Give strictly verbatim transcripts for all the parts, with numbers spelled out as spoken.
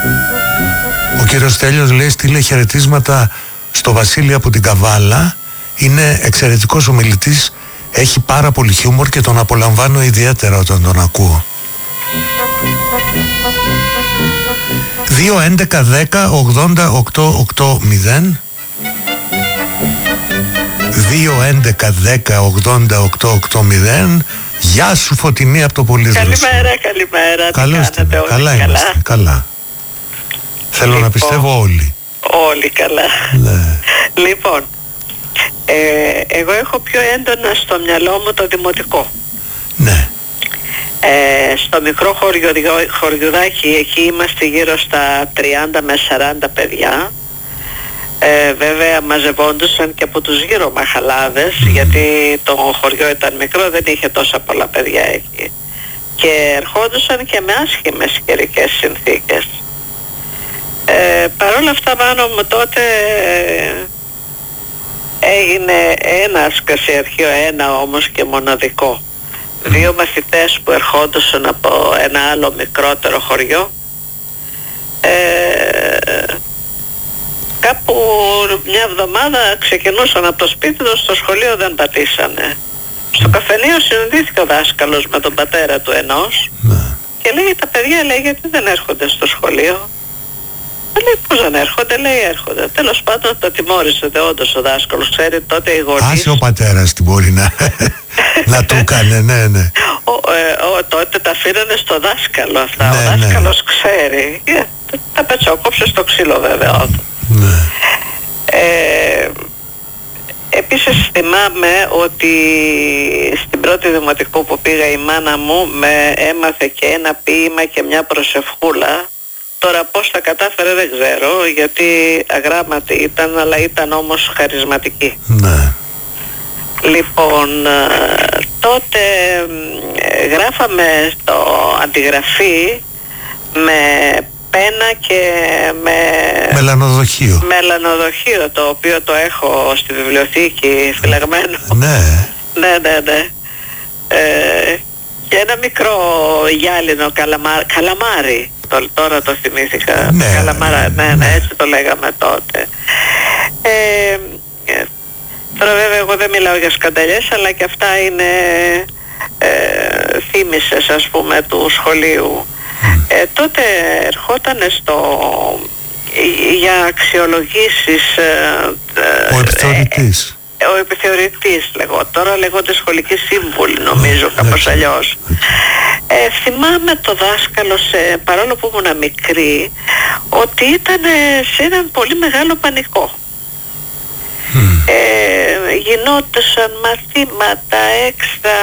Ο κύριος Στέλιος λέει στείλε χαιρετίσματα στο Βασίλη από την Καβάλα. Είναι εξαιρετικός ομιλητής, έχει πάρα πολύ χιούμορ και τον απολαμβάνω ιδιαίτερα όταν τον ακούω. δύο έντεκα δέκα ογδόντα οκτώ ογδόντα δύο έντεκα δέκα ογδόντα οκτώ ογδόντα. Γεια σου Φωτεινή από το Πολύδροσο. Καλημέρα, καλημέρα. Καλώς την, καλά καλά είμαστε, καλά. Θέλω λοιπόν, να πιστεύω όλοι. Όλοι καλά. Ναι. Λοιπόν, ε, εγώ έχω πιο έντονα στο μυαλό μου το δημοτικό. Ναι. Ε, στο μικρό χωριου, χωριουδάκι, εκεί είμαστε γύρω στα τριάντα με σαράντα παιδιά. Ε, βέβαια μαζευόντουσαν και από τους γύρω μαχαλάδες, mm. γιατί το χωριό ήταν μικρό, δεν είχε τόσα πολλά παιδιά εκεί. Και ερχόντουσαν και με άσχημες καιρικές συνθήκες. Ε, Παρ' όλα αυτά πάνω μου τότε ε, έγινε ένα ασκασιαρχείο, ένα όμως και μοναδικό. Mm. Δύο μαθητές που ερχόντουσαν από ένα άλλο μικρότερο χωριό. Ε, Κάπου μια εβδομάδα ξεκινούσαν από το σπίτι τους, στο σχολείο δεν πατήσανε. Στο καφενείο συναντήθηκε ο δάσκαλος με τον πατέρα του ενός ναι. και λέει τα παιδιά λέει γιατί δεν έρχονται στο σχολείο. Λέει πώς δεν έρχονται, λέει έρχονται. Τέλος πάντων το τιμώρησε όντως ο δάσκαλος, ξέρει τότε οι γονείς. Άσε ο πατέρας τι μπορεί να, να του έκανε, ναι ναι. Ο, ε, ο, τότε τα αφήνανε στο δάσκαλο αυτά, ναι, ο δάσκαλος ναι. ξέρει. Ε, τα πετσόκοψε στο ξύλο βέβαια. Ναι. Ε, επίσης θυμάμαι ότι στην πρώτη δημοτικού που πήγα η μάνα μου με έμαθε και ένα ποίημα και μια προσευχούλα. Τώρα πώς τα κατάφερε δεν ξέρω, γιατί αγράμματη ήταν, αλλά ήταν όμως χαρισματική. Ναι. Λοιπόν, τότε γράφαμε στο αντιγραφή με πένα και με μελανοδοχείο. Μελανοδοχείο, το οποίο το έχω στη βιβλιοθήκη φυλαγμένο. Ναι. Ναι, ναι, ναι. Ε, και ένα μικρό γυάλινο καλαμά, καλαμάρι. Το, τώρα το θυμήθηκα. Ναι, Καλαμάρα, ναι, ναι, ναι, έτσι το λέγαμε τότε. Ε, ε, τώρα βέβαια εγώ δεν μιλάω για σκανταλιές, αλλά και αυτά είναι ε, θύμησες ας πούμε του σχολείου. Mm. Ε, τότε ερχόταν στο για αξιολογήσεις ε, ο επιθεωρητής. Ε, ο επιθεωρητής λέγω. Τώρα λέγονται σχολικοί σύμβουλοι νομίζω, mm. κάπως αλλιώς. Ε, θυμάμαι το δάσκαλο, σε, παρόλο που ήμουν μικρή, ότι ήταν σε έναν πολύ μεγάλο πανικό. Mm. Ε, γινόντουσαν μαθήματα έξτρα,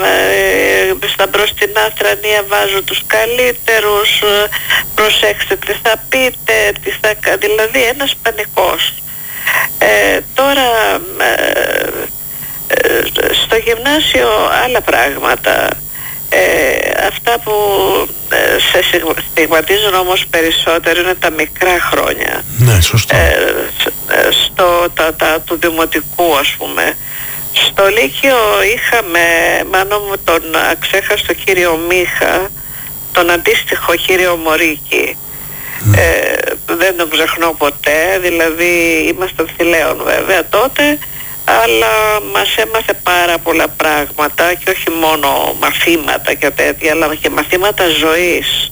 ε, στα μπροστινά θρανία βάζω τους καλύτερους, ε, προσέξτε τι θα πείτε, τι θα, δηλαδή ένας πανικός. Ε, τώρα ε, ε, στο γυμνάσιο άλλα πράγματα. Ε, αυτά που ε, σε στιγματίζουν όμως περισσότερο είναι τα μικρά χρόνια. Ναι, σωστό. Ε, στο, τα, τα, του δημοτικού ας πούμε. Στο Λύκειο είχαμε μάνο μου τον αξέχαστο κύριο Μίχα, τον αντίστοιχο κύριο Μωρίκη. Mm. Ε, δεν τον ξεχνώ ποτέ, δηλαδή ήμασταν θηλαίων βέβαια τότε, αλλά μας έμαθε πάρα πολλά πράγματα και όχι μόνο μαθήματα και τέτοια, αλλά και μαθήματα ζωής.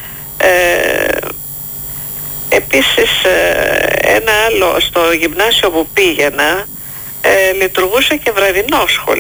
Ε, επίσης ένα άλλο, στο γυμνάσιο που πήγαινα ε, λειτουργούσε και βραδινό σχολείο.